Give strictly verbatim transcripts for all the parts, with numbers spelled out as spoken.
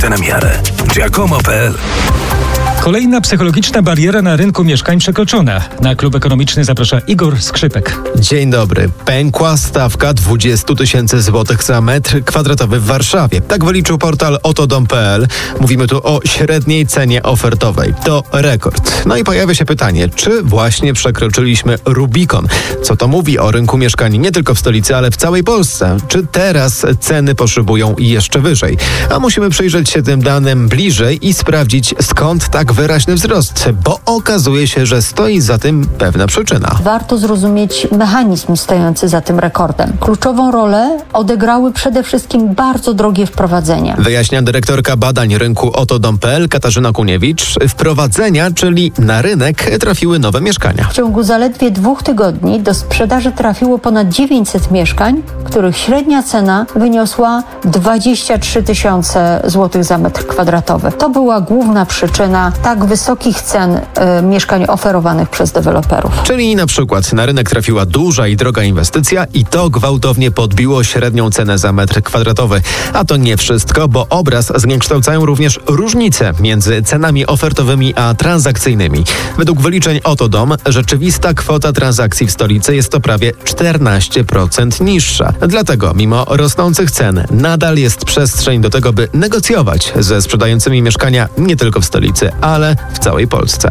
szyte na miarę. Giacomo kropka p l. Kolejna psychologiczna bariera na rynku mieszkań przekroczona. Na Klub Ekonomiczny zaprasza Igor Skrzypek. Dzień dobry. Pękła stawka dwadzieścia tysięcy złotych za metr kwadratowy w Warszawie. Tak wyliczył portal otodom kropka p l. Mówimy tu o średniej cenie ofertowej. To rekord. No i pojawia się pytanie, czy właśnie przekroczyliśmy Rubikon? Co to mówi o rynku mieszkań nie tylko w stolicy, ale w całej Polsce? Czy teraz ceny poszybują jeszcze wyżej? A musimy przyjrzeć się tym danym bliżej i sprawdzić, skąd tak wyraźny wzrost, bo okazuje się, że stoi za tym pewna przyczyna. Warto zrozumieć mechanizm stojący za tym rekordem. Kluczową rolę odegrały przede wszystkim bardzo drogie wprowadzenia. Wyjaśnia dyrektorka badań rynku otodom kropka p l Katarzyna Kuniewicz. Wprowadzenia, czyli na rynek trafiły nowe mieszkania. W ciągu zaledwie dwóch tygodni do sprzedaży trafiło ponad dziewięćset mieszkań, których średnia cena wyniosła dwadzieścia trzy tysiące złotych za metr kwadratowy. To była główna przyczyna tak wysokich cen y, mieszkań oferowanych przez deweloperów. Czyli na przykład na rynek trafiła duża i droga inwestycja i to gwałtownie podbiło średnią cenę za metr kwadratowy. A to nie wszystko, bo obraz zniekształcają również różnice między cenami ofertowymi a transakcyjnymi. Według wyliczeń Otodom rzeczywista kwota transakcji w stolicy jest to prawie czternaście procent niższa. Dlatego mimo rosnących cen nadal jest przestrzeń do tego, by negocjować ze sprzedającymi mieszkania nie tylko w stolicy, ale w całej Polsce.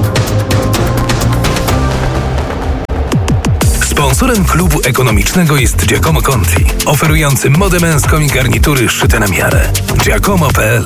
Sponsorem Klubu Ekonomicznego jest Giacomo Conti, oferujący modę męską i garnitury szyte na miarę. Giacomo kropka p l.